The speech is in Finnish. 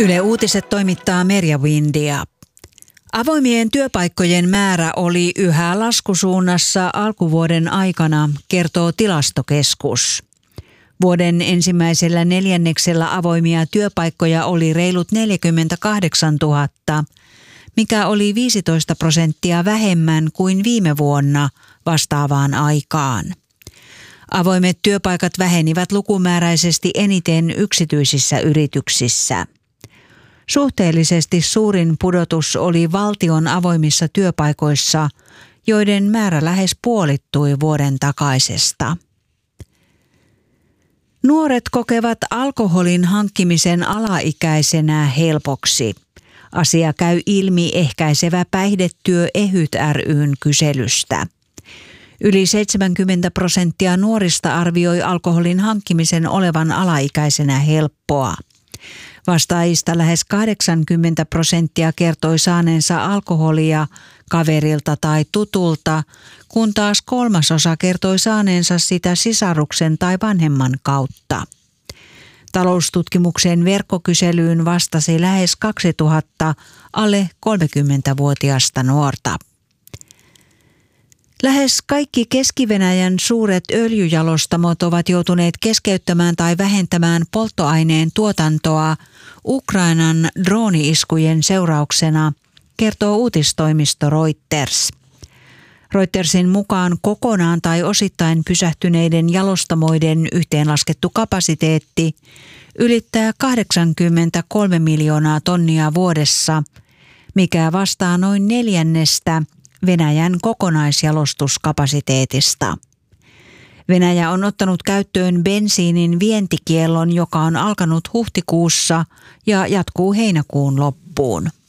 Yle Uutiset toimittaa Merja Windia. Avoimien työpaikkojen määrä oli yhä laskusuunnassa alkuvuoden aikana, kertoo Tilastokeskus. Vuoden ensimmäisellä neljänneksellä avoimia työpaikkoja oli reilut 48 000, mikä oli 15% vähemmän kuin viime vuonna vastaavaan aikaan. Avoimet työpaikat vähenivät lukumääräisesti eniten yksityisissä yrityksissä. Suhteellisesti suurin pudotus oli valtion avoimissa työpaikoissa, joiden määrä lähes puolittui vuoden takaisesta. Nuoret kokevat alkoholin hankkimisen alaikäisenä helpoksi. Asia käy ilmi Ehkäisevä päihdetyö EHYT ry:n kyselystä. Yli 70% nuorista arvioi alkoholin hankkimisen olevan alaikäisenä helppoa. Vastaajista lähes 80% kertoi saaneensa alkoholia kaverilta tai tutulta, kun taas 1/3 kertoi saaneensa sitä sisaruksen tai vanhemman kautta. Taloustutkimuksen verkkokyselyyn vastasi lähes 2000 alle 30-vuotiasta nuorta. Lähes kaikki Keski-Venäjän suuret öljyjalostamot ovat joutuneet keskeyttämään tai vähentämään polttoaineen tuotantoa Ukrainan drooni-iskujen seurauksena, kertoo uutistoimisto Reuters. Reutersin mukaan kokonaan tai osittain pysähtyneiden jalostamoiden yhteenlaskettu kapasiteetti ylittää 83 miljoonaa tonnia vuodessa, mikä vastaa noin 1/4 Venäjän kokonaisjalostuskapasiteetista. Venäjä on ottanut käyttöön bensiinin vientikiellon, joka on alkanut huhtikuussa ja jatkuu heinäkuun loppuun.